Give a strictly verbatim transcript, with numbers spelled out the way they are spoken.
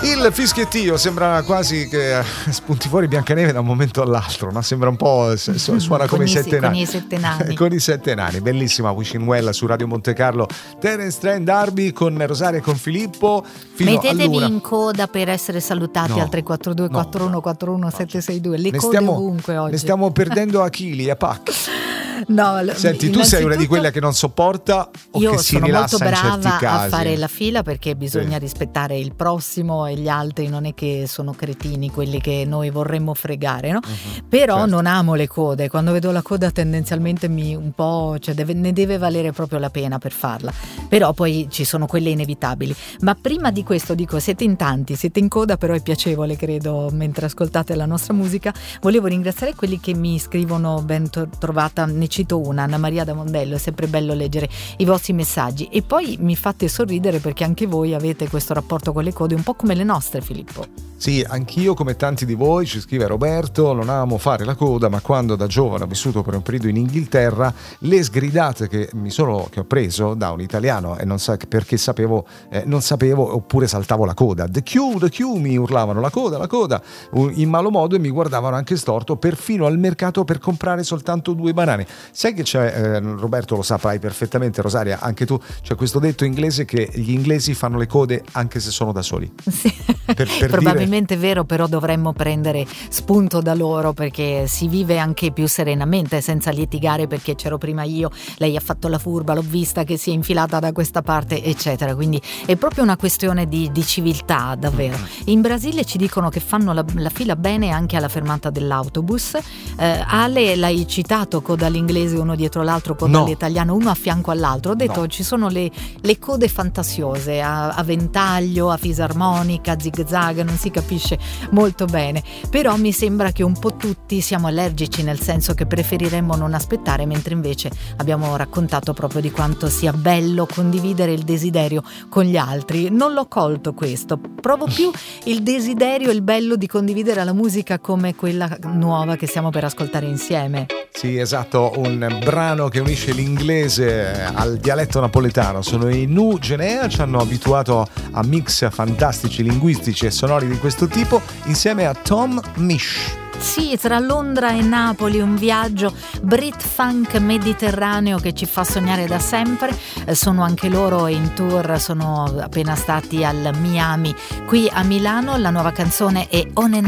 Il fischiettio sembra quasi che spunti fuori Biancaneve da un momento all'altro, no? Sembra un po', suona come i sette nani. Con i sette nani. Con i sette nani, bellissima Wishing Well su Radio Monte Carlo. Terence Trent D'Arby con Rosaria e con Filippo. Fino Mettetevi all'una. in coda per essere salutati No, al tre quattro due quattro uno quattro uno sette sei due. Le Ne code stiamo, ovunque oggi. ne stiamo perdendo a chili, a pacchi. No, Senti, tu sei una di quelle che non sopporta o io che si sono molto rilassa in certi brava a casi? fare la fila, perché bisogna Sì. rispettare il prossimo e gli altri non è che sono cretini quelli che noi vorremmo fregare, no? Uh-huh. Però Certo. non amo le code, quando vedo la coda tendenzialmente mi un po', cioè deve, ne deve valere proprio la pena per farla, però poi ci sono quelle inevitabili. Ma prima di questo dico, siete in tanti, siete in coda, però è piacevole, credo, mentre ascoltate la nostra musica. Volevo ringraziare quelli che mi scrivono ben to- trovata, ne cito una, Anna Maria da Mondello, è sempre bello leggere i vostri messaggi e poi mi fate sorridere perché anche voi avete questo rapporto con le code un po' come le nostre, Filippo. Sì, anch'io come tanti di voi, ci scrive Roberto, non amo fare la coda, ma quando da giovane ho vissuto per un periodo in Inghilterra, le sgridate che mi sono che ho preso da un italiano e non so perché sapevo, eh, non sapevo, oppure saltavo la coda. The queue, the queue, mi urlavano la coda, la coda, in malo modo, e mi guardavano anche storto perfino al mercato per comprare soltanto due banane. Sai che c'è, eh, Roberto lo saprai perfettamente, Rosaria, anche tu, c'è questo detto inglese che gli inglesi fanno le code anche se sono da soli. Sì. Per, per Probabilmente dire... è vero, però dovremmo prendere spunto da loro, perché si vive anche più serenamente senza litigare perché c'ero prima io, lei ha fatto la furba, l'ho vista che si è infilata da questa parte, eccetera. Quindi è proprio una questione di, di civiltà, davvero. In Brasile ci dicono che fanno la, la fila bene anche alla fermata dell'autobus. eh, Ale, l'hai citato, coda all'inglese uno dietro l'altro, coda No. all'italiano uno a fianco all'altro. Ho detto No. ci sono le, le code fantasiose a, a ventaglio, a fisarmonica, a zig zag, non si capisce molto bene, però mi sembra che un po' tutti siamo allergici, nel senso che preferiremmo non aspettare, mentre invece abbiamo raccontato proprio di quanto sia bello condividere il desiderio con gli altri. Non l'ho colto questo, provo più il desiderio e il bello di condividere la musica come quella nuova che stiamo per ascoltare insieme. Sì, esatto, un brano che unisce l'inglese al dialetto napoletano. Sono i Nu Genea, ci hanno abituato a mix fantastici, linguistici e sonori di questo tipo, insieme a Tom Misch. Sì, tra Londra e Napoli, un viaggio Brit Funk mediterraneo che ci fa sognare da sempre. Eh, sono anche loro in tour, sono appena stati al Miami. Qui a Milano la nuova canzone è On and